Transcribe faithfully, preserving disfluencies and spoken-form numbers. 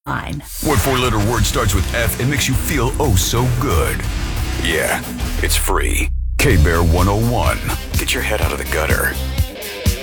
Fine. What four-letter word starts with F and makes you feel oh so good? Yeah, it's free. K-Bear one oh one. Get your head out of the gutter.